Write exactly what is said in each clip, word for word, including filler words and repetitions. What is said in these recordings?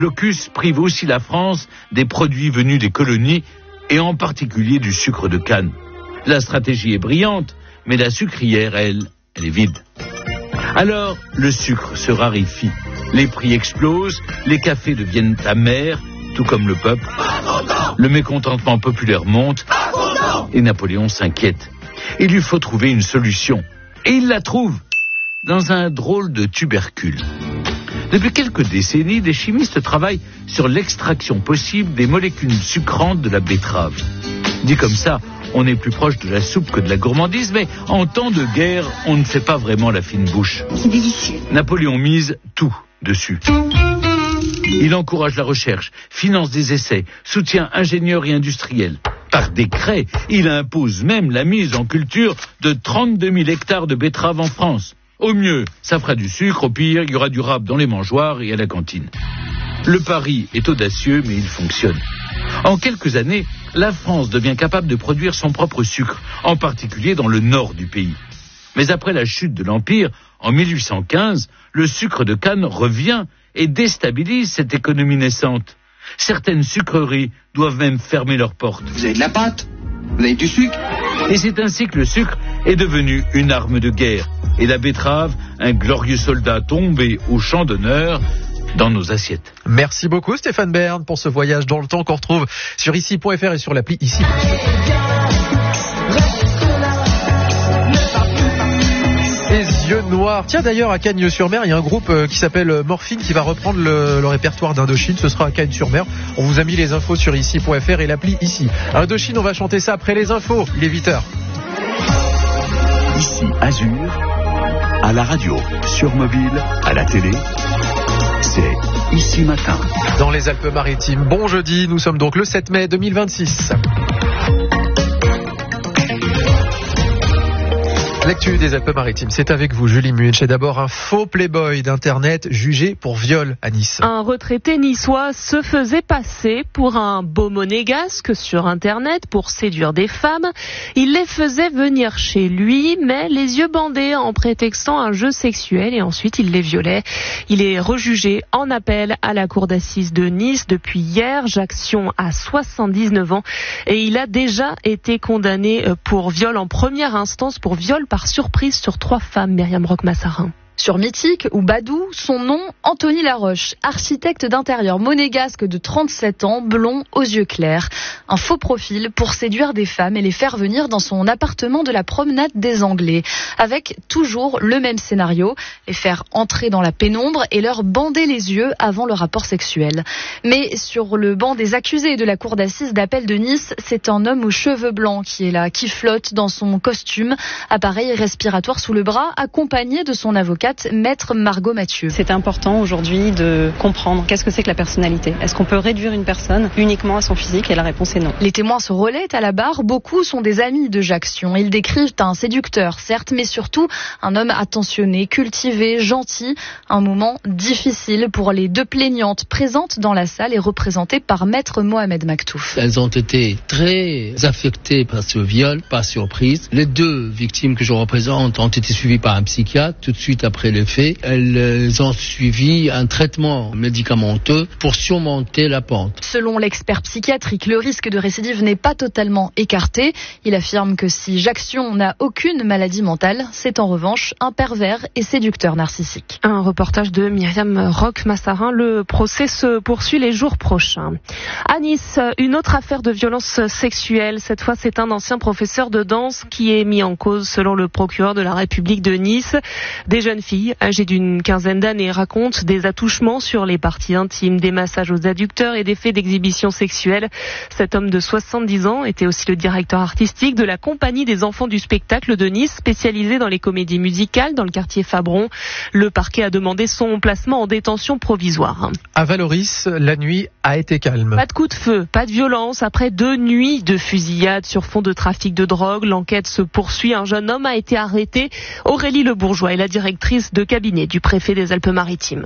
Blocus prive aussi la France des produits venus des colonies et en particulier du sucre de canne. La stratégie est brillante, mais la sucrière, elle, elle est vide. Alors, le sucre se raréfie, les prix explosent, les cafés deviennent amers, tout comme le peuple. Le mécontentement populaire monte et Napoléon s'inquiète. Il lui faut trouver une solution. Et il la trouve dans un drôle de tubercule. Depuis quelques décennies, des chimistes travaillent sur l'extraction possible des molécules sucrantes de la betterave. Dit comme ça, on est plus proche de la soupe que de la gourmandise, mais en temps de guerre, on ne fait pas vraiment la fine bouche. C'est délicieux. Napoléon mise tout dessus. Il encourage la recherche, finance des essais, soutient ingénieurs et industriels. Par décret, il impose même la mise en culture de trente-deux mille hectares de betteraves en France. Au mieux, ça fera du sucre, au pire, il y aura du rap dans les mangeoires et à la cantine. Le pari est audacieux, mais il fonctionne. En quelques années, la France devient capable de produire son propre sucre, en particulier dans le nord du pays. Mais après la chute de l'Empire, en mille huit cent quinze, le sucre de canne revient et déstabilise cette économie naissante. Certaines sucreries doivent même fermer leurs portes. Vous avez de la pâte? Vous avez du sucre? Et c'est ainsi que le sucre est devenu une arme de guerre. Et la betterave, un glorieux soldat tombé au champ d'honneur dans nos assiettes. Merci beaucoup Stéphane Bern pour ce voyage dans le temps qu'on retrouve sur ici point f r et sur l'appli ici. Les yeux noirs. Tiens, d'ailleurs, à Cagnes-sur-Mer, il y a un groupe euh, qui s'appelle Morphine qui va reprendre le, le répertoire d'Indochine. Ce sera à Cagnes-sur-Mer. On vous a mis les infos sur ici point f r et l'appli ici. Indochine, on va chanter ça après les infos. Il est huit heures. Ici Azur, à la radio, sur mobile, à la télé. C'est Ici Matin. Dans les Alpes-Maritimes. Bon jeudi, nous sommes donc le sept mai deux mille vingt-six. L'actu des Alpes-Maritimes, c'est avec vous, Julie Munch. Et d'abord, un faux playboy d'Internet jugé pour viol à Nice. Un retraité niçois se faisait passer pour un beau monégasque sur Internet pour séduire des femmes. Il les faisait venir chez lui, mais les yeux bandés en prétextant un jeu sexuel et ensuite il les violait. Il est rejugé en appel à la cour d'assises de Nice depuis hier. Jacques Sion a soixante-dix-neuf ans et il a déjà été condamné pour viol en première instance, pour viol par surprise sur trois femmes. Myriam Roch-Massarin. Sur Mythique ou Badou, son nom, Anthony Laroche, architecte d'intérieur monégasque de trente-sept ans, blond aux yeux clairs. Un faux profil pour séduire des femmes et les faire venir dans son appartement de la promenade des Anglais. Avec toujours le même scénario, les faire entrer dans la pénombre et leur bander les yeux avant le rapport sexuel. Mais sur le banc des accusés de la cour d'assises d'appel de Nice, c'est un homme aux cheveux blancs qui est là, qui flotte dans son costume, appareil respiratoire sous le bras, accompagné de son avocate, Maître Margot Mathieu. C'est important aujourd'hui de comprendre qu'est-ce que c'est que la personnalité. Est-ce qu'on peut réduire une personne uniquement à son physique? Et la réponse est non. Les témoins se relaient à la barre. Beaucoup sont des amis de Jacques Sion. Ils décrivent un séducteur, certes, mais surtout un homme attentionné, cultivé, gentil. Un moment difficile pour les deux plaignantes présentes dans la salle et représentées par Maître Mohamed Maktouf. Elles ont été très affectées par ce viol, par surprise. Les deux victimes que je représente ont été suivies par un psychiatre tout de suite après les faits. Elles ont suivi un traitement médicamenteux pour surmonter la pente. Selon l'expert psychiatrique, le risque de récidive n'est pas totalement écarté. Il affirme que si Jacques Sion n'a aucune maladie mentale, c'est en revanche un pervers et séducteur narcissique. Un reportage de Myriam Roch-Massarin. Le procès se poursuit les jours prochains. À Nice, une autre affaire de violence sexuelle. Cette fois, c'est un ancien professeur de danse qui est mis en cause selon le procureur de la République de Nice. Des jeunes filles âgées d'une quinzaine d'années racontent des attouchements sur les parties intimes, des massages aux adducteurs et des faits d'exhibition sexuelle. Cet homme de soixante-dix ans était aussi le directeur artistique de la Compagnie des enfants du spectacle de Nice, spécialisée dans les comédies musicales dans le quartier Fabron. Le parquet a demandé son placement en détention provisoire. À Valoris, la nuit a été calme. Pas de coup de feu, pas de violence. Après deux nuits de fusillade sur fond de trafic de drogue, l'enquête se poursuit. Un jeune homme a été arrêté. Aurélie Le Bourgeois est la directrice de cabinet du préfet des Alpes-Maritimes.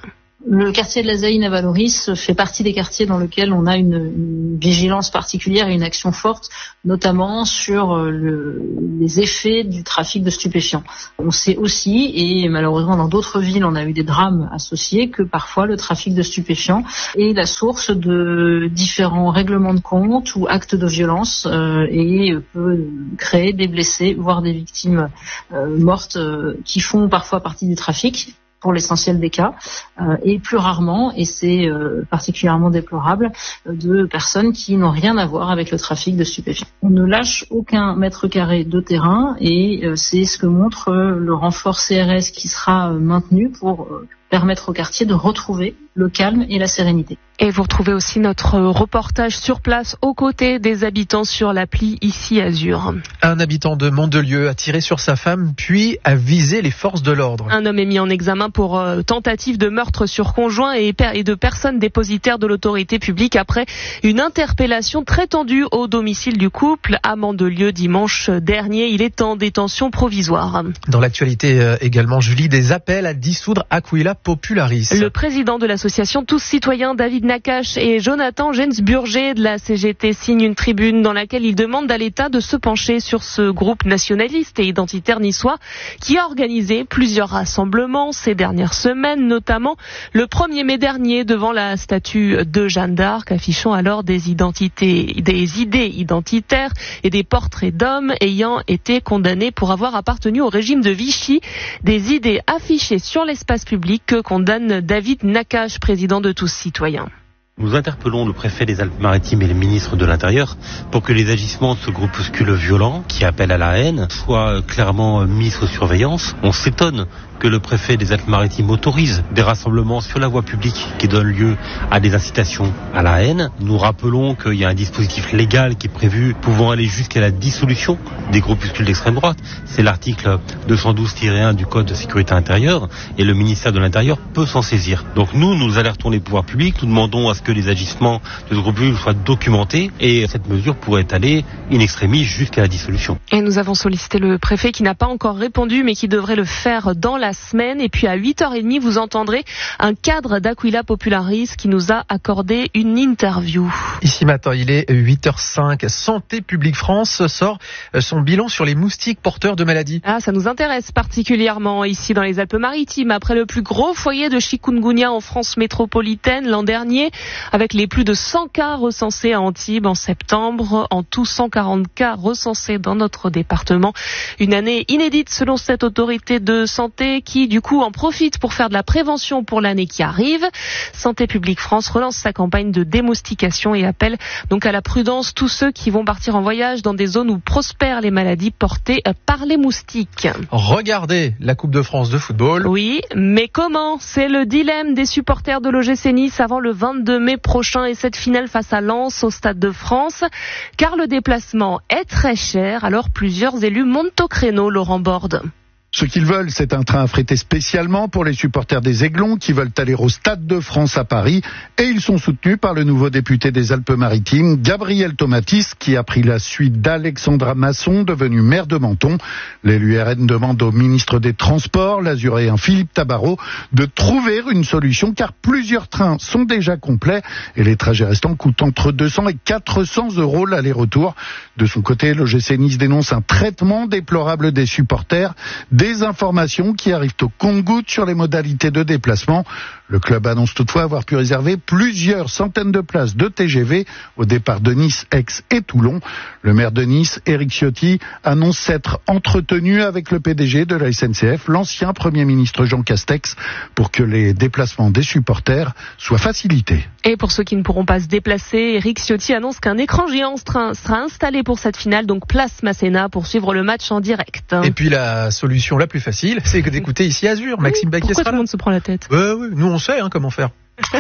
Le quartier de la Zaïne à Valoris fait partie des quartiers dans lesquels on a une, une vigilance particulière et une action forte, notamment sur le, les effets du trafic de stupéfiants. On sait aussi, et malheureusement dans d'autres villes on a eu des drames associés, que parfois le trafic de stupéfiants est la source de différents règlements de compte ou actes de violence euh, et peut créer des blessés, voire des victimes euh, mortes euh, qui font parfois partie du trafic, pour l'essentiel des cas, euh, et plus rarement, et c'est euh, particulièrement déplorable, euh, de personnes qui n'ont rien à voir avec le trafic de stupéfiants. On ne lâche aucun mètre carré de terrain, et euh, c'est ce que montre euh, le renfort C R S qui sera euh, maintenu pour euh, permettre au quartier de retrouver le calme et la sérénité. Et vous retrouvez aussi notre reportage sur place aux côtés des habitants sur l'appli Ici Azur. Un habitant de Mandelieu a tiré sur sa femme puis a visé les forces de l'ordre. Un homme est mis en examen pour euh, tentative de meurtre sur conjoint et, per- et de personnes dépositaires de l'autorité publique après une interpellation très tendue au domicile du couple à Mandelieu dimanche dernier. Il est en détention provisoire. Dans l'actualité euh, également, Julie, des appels à dissoudre Aquila Popularis. Le président de l'association Tous Citoyens, David Nakache, et Jonathan Gensburger de la C G T signent une tribune dans laquelle ils demandent à l'État de se pencher sur ce groupe nationaliste et identitaire niçois qui a organisé plusieurs rassemblements ces dernières semaines, notamment le premier mai dernier devant la statue de Jeanne d'Arc, affichant alors des identités, des idées identitaires et des portraits d'hommes ayant été condamnés pour avoir appartenu au régime de Vichy, des idées affichées sur l'espace public que condamne David Nakache, président de Tous Citoyens. Nous interpellons le préfet des Alpes-Maritimes et le ministre de l'Intérieur pour que les agissements de ce groupuscule violent qui appelle à la haine soient clairement mis sous surveillance. On s'étonne que le préfet des Alpes-Maritimes autorise des rassemblements sur la voie publique qui donnent lieu à des incitations à la haine. Nous rappelons qu'il y a un dispositif légal qui est prévu pouvant aller jusqu'à la dissolution des groupuscules d'extrême droite. C'est l'article deux cent douze tiret un du Code de sécurité intérieure et le ministère de l'Intérieur peut s'en saisir. Donc nous, nous alertons les pouvoirs publics, nous demandons à ce que les agissements de ce groupuscule soient documentés et cette mesure pourrait aller in extremis jusqu'à la dissolution. Et nous avons sollicité le préfet qui n'a pas encore répondu mais qui devrait le faire dans la semaine. Et puis à huit heures trente, vous entendrez un cadre d'Aquila Popularis qui nous a accordé une interview. Ici matin, il est huit heures cinq. Santé publique France sort son bilan sur les moustiques porteurs de maladies. Ah, ça nous intéresse particulièrement ici dans les Alpes-Maritimes. Après le plus gros foyer de chikungunya en France métropolitaine l'an dernier, avec les plus de cent cas recensés à Antibes en septembre, en tout cent quarante cas recensés dans notre département. Une année inédite selon cette autorité de santé qui du coup en profite pour faire de la prévention pour l'année qui arrive. Santé publique France relance sa campagne de démoustication et appelle donc à la prudence tous ceux qui vont partir en voyage dans des zones où prospèrent les maladies portées par les moustiques. Regardez la Coupe de France de football. Oui, mais comment ? C'est le dilemme des supporters de l'O G C Nice avant le vingt-deux mai prochain et cette finale face à Lens au Stade de France. Car le déplacement est très cher, alors plusieurs élus montent au créneau, Laurent Borde. Ce qu'ils veulent, c'est un train affrété spécialement pour les supporters des Aiglons qui veulent aller au Stade de France à Paris. Et ils sont soutenus par le nouveau député des Alpes-Maritimes, Gabriel Tomatis, qui a pris la suite d'Alexandra Masson, devenue maire de Menton. L'élu R N demande au ministre des Transports, l'azuréen Philippe Tabarot, de trouver une solution car plusieurs trains sont déjà complets et les trajets restants coûtent entre deux cents et quatre cents euros l'aller-retour. De son côté, l'O G C Nice dénonce un traitement déplorable des supporters, des informations qui arrivent au compte-gouttes sur les modalités de déplacement. Le club annonce toutefois avoir pu réserver plusieurs centaines de places de T G V au départ de Nice, Aix et Toulon. Le maire de Nice, Éric Ciotti, annonce s'être entretenu avec le P D G de la S N C F, l'ancien Premier ministre Jean Castex, pour que les déplacements des supporters soient facilités. Et pour ceux qui ne pourront pas se déplacer, Éric Ciotti annonce qu'un écran géant sera installé pour cette finale, donc place Masséna, pour suivre le match en direct. Et puis la solution la plus facile, c'est d'écouter Ici Azur. Maxime Baquier. Pourquoi tout le monde se prend la tête ? euh, oui, Nous on sait hein, comment faire.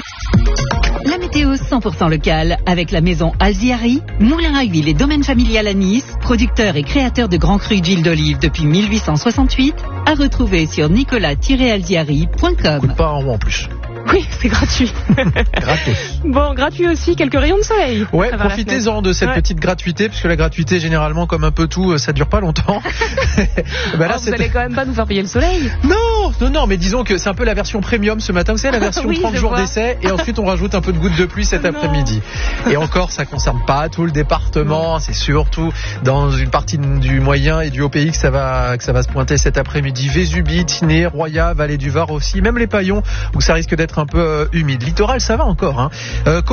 La météo cent pour cent locale avec la maison Alziari, moulin à huile et domaine familial à Nice, producteur et créateur de grands crus d'huile d'olive depuis mille huit cent soixante-huit, à retrouver sur nicolas tiret alziari point com. Coûte pas un rond en plus. Oui, c'est gratuit. Gratos. Bon, gratuit aussi, quelques rayons de soleil. Ouais, profitez-en de cette ouais. petite gratuité, puisque la gratuité, généralement, comme un peu tout, ça dure pas longtemps. bah là, oh, vous allez quand même pas nous faire payer le soleil. Non, non, non, mais disons que c'est un peu la version premium ce matin. Vous savez, la version oui, trente jours d'essai, et ensuite on rajoute un peu de gouttes de pluie cet non. après-midi. Et encore, ça concerne pas tout le département. Non. C'est surtout dans une partie du moyen et du haut pays que ça va, que ça va se pointer cet après-midi. Vésubie, Tinée, Roya, Vallée du Var aussi, même les Paillons, où ça risque d'être un peu euh, humide. Littoral, ça va encore, hein. Euh,